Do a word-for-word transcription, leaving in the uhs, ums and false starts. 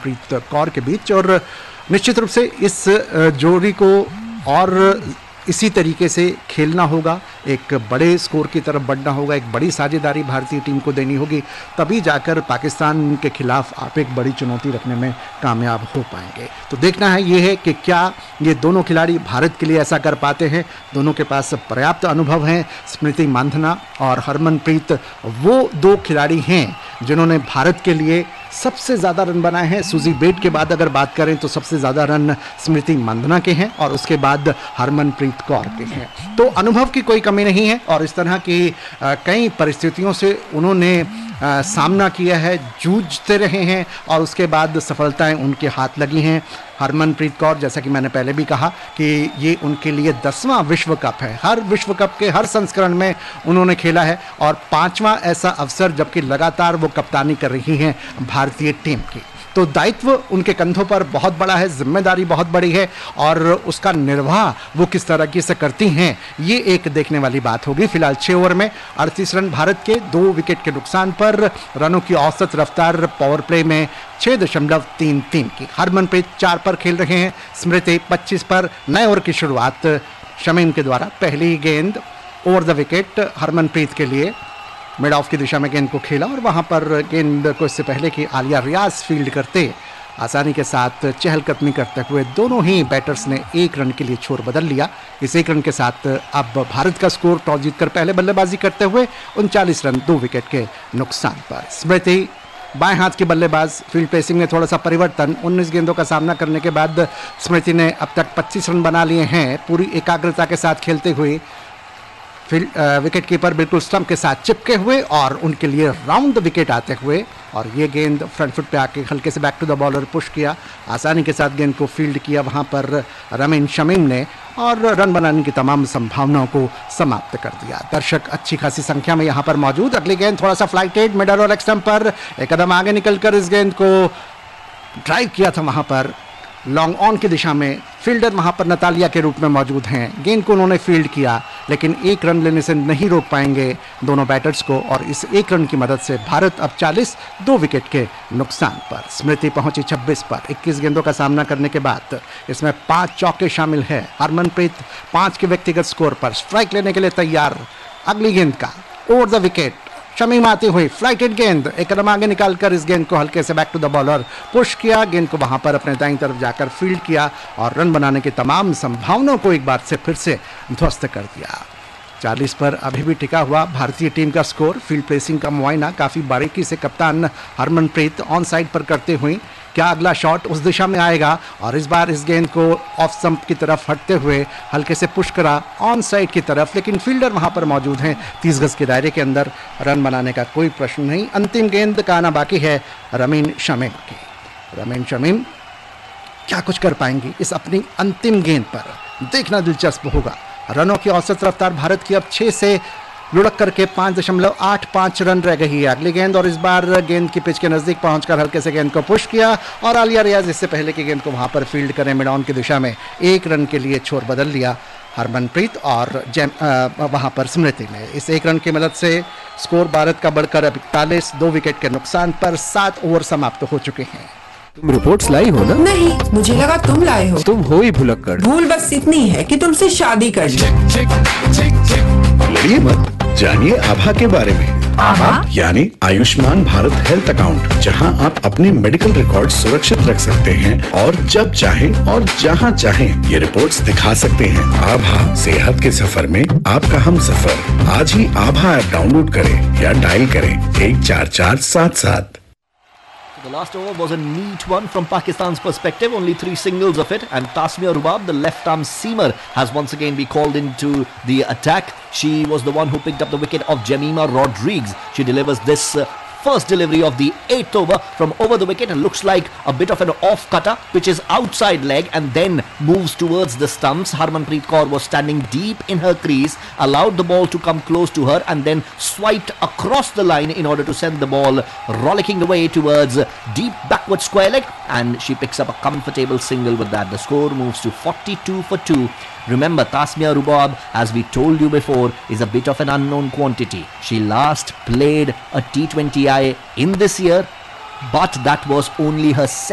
हरमनप्रीत कौर के बीच। और निश्चित रूप से इस जोड़ी को और इसी तरीके से खेलना होगा, एक बड़े स्कोर की तरफ बढ़ना होगा, एक बड़ी साझेदारी भारतीय टीम को देनी होगी, तभी जाकर पाकिस्तान के खिलाफ आप एक बड़ी चुनौती रखने में कामयाब हो पाएंगे। तो देखना है ये है कि क्या ये दोनों खिलाड़ी भारत के लिए ऐसा कर पाते हैं। दोनों के पास पर्याप्त अनुभव हैं। स्मृति मांधना और हरमनप्रीत वो दो खिलाड़ी हैं जिन्होंने भारत के लिए सबसे ज़्यादा रन बनाए हैं। सूजी बेट के बाद अगर बात करें तो सबसे ज़्यादा रन स्मृति मांधना के हैं और उसके बाद हरमनप्रीत कौर के हैं। तो अनुभव की कोई कमी नहीं है और इस तरह की आ, कई परिस्थितियों से उन्होंने आ, सामना किया है, जूझते रहे हैं और उसके बाद सफलताएं उनके हाथ लगी हैं। हरमनप्रीत कौर, जैसा कि मैंने पहले भी कहा कि ये उनके लिए दसवां विश्व कप है। हर विश्व कप के हर संस्करण में उन्होंने खेला है और पांचवां ऐसा अवसर जबकि लगातार वो कप्तानी कर रही हैं भारतीय टीम की। तो दायित्व उनके कंधों पर बहुत बड़ा है, जिम्मेदारी बहुत बड़ी है और उसका निर्वाह वो किस तरह से करती हैं ये एक देखने वाली बात होगी। फिलहाल छः ओवर में अड़तीस रन भारत के, दो विकेट के नुकसान पर रनों की औसत रफ्तार पावर प्ले में छः दशमलव तीन तीन की। हरमनप्रीत चार पर खेल रहे हैं, स्मृति पच्चीस पर। नए ओवर की शुरुआत शमीम के द्वारा, पहली गेंद ओवर द विकेट हरमनप्रीत के लिए। मिड ऑफ की दिशा में गेंद को खेला और वहां पर गेंद को इससे पहले कि आलिया रियाज फील्ड करते आसानी के साथ चहलकदमी करते हुए दोनों ही बैटर्स ने एक रन के लिए छोर बदल लिया। इस एक रन के साथ अब भारत का स्कोर टॉस जीतकर पहले बल्लेबाजी करते हुए उनचालीस रन, दो विकेट के नुकसान पर। स्मृति बाएं हाथ की बल्लेबाज, फील्ड प्लेसिंग में थोड़ा सा परिवर्तन। उन्नीस गेंदों का सामना करने के बाद स्मृति ने अब तक पच्चीस रन बना लिए हैं, पूरी एकाग्रता के साथ खेलते हुए। फिर विकेट कीपर बिल्कुल स्टंप के साथ चिपके हुए और उनके लिए राउंड द विकेट आते हुए और ये गेंद फ्रंट फुट पे आके हल्के से back to the bowler push किया, आसानी के साथ गेंद को फील्ड किया वहां पर रमीन शमीम ने और रन बनाने की तमाम संभावनाओं को समाप्त कर दिया। दर्शक अच्छी खासी संख्या में यहां पर मौजूद। अगली गेंद थोड़ा सा फ्लाइटेड मिडल और लेग स्टंप पर, एक कदम आगे निकलकर इस गेंद को ड्राइव किया था वहां पर लॉन्ग ऑन की दिशा में। फील्डर वहां पर नतालिया के रूप में मौजूद हैं। गेंद को उन्होंने फील्ड किया लेकिन एक रन लेने से नहीं रोक पाएंगे दोनों बैटर्स को और इस एक रन की मदद से भारत अब चालीस, दो विकेट के नुकसान पर। स्मृति पहुंची छब्बीस पर। इक्कीस गेंदों का सामना करने के बाद इसमें पांच चौके शामिल है। हरमनप्रीत पांच के व्यक्तिगत स्कोर पर स्ट्राइक लेने के लिए तैयार। अगली गेंद का ओवर द विकेट शमीम आती हुई फ्लाइटेड गेंद, एक कदम आगे निकालकर इस गेंद को हल्के से back to the bowler push किया, गेंद को वहां पर अपने दाईं तरफ जाकर फील्ड किया और रन बनाने की तमाम संभावनाओं को एक बार से फिर से ध्वस्त कर दिया। चालीस पर अभी भी टिका हुआ भारतीय टीम का स्कोर। फील्ड प्लेसिंग का मुआयना काफी बारीकी से कप्तान हरमनप्रीत ऑन साइड पर करते हुए, क्या अगला शॉट उस दिशा में आएगा और इस बार इस गेंद को ऑफ स्टंप की तरफ हटते हुए हल्के से पुश करा ऑन साइड की तरफ, लेकिन फील्डर वहां पर मौजूद हैं। तीस गज के दायरे के अंदर रन बनाने का कोई प्रश्न नहीं। अंतिम गेंद का आना बाकी है रमीन शमीम की। रमीन शमीम क्या कुछ कर पाएंगी इस अपनी अंतिम गेंद पर, देखना दिलचस्प होगा। रनों की औसत रफ्तार भारत की अब छः से लुढ़क करके पाँच दशमलव आठ पाँच रन रह गई है। अगली गेंद और इस बार गेंद की पिच के नजदीक पहुंचकर हल्के से गेंद को पुश किया और आलिया रियाज इससे पहले की गेंद को वहां पर फील्ड करें मिड ऑन की दिशा में एक रन के लिए छोर बदल लिया हरमनप्रीत और जैम वहां पर स्मृति ने। इस एक रन की मदद से स्कोर भारत का बढ़कर अब इकतालीस, दो विकेट के नुकसान पर सात ओवर समाप्त हो चुके हैं। तुम रिपोर्ट्स लाई हो ना? नहीं, मुझे लगा तुम लाए हो। तुम हो ही भुलक्कड़। भूल बस इतनी है कि तुमसे शादी कर ली। लड़िए मत, जानिए आभा के बारे में। आभा यानी आयुष्मान भारत हेल्थ अकाउंट, जहां आप अपने मेडिकल रिकॉर्ड सुरक्षित रख सकते हैं और जब चाहें और जहां चाहें ये रिपोर्ट्स दिखा सकते हैं। आभा सेहत के सफर में आपका हम सफर। आज ही आभा ऐप डाउनलोड करें या डायल करें एक चार चार सात सात। The last over was a neat one from Pakistan's perspective, only three singles of it, and Tasmia Rubab, the left-arm seamer, has once again been called into the attack. She was the one who picked up the wicket of Jemima Rodrigues. She delivers this uh, first delivery of the eighth over from over the wicket and looks like a bit of an off cutter, which is outside leg and then moves towards the stumps. Harmanpreet Kaur was standing deep in her crease, allowed the ball to come close to her and then swiped across the line in order to send the ball rollicking away towards deep backward square leg, and she picks up a comfortable single with that. The score moves to forty-two for two. Remember, Tasmia Rubab, as we told you before, is a bit of an unknown quantity. She last played a T twenty I in this year, but that was only her second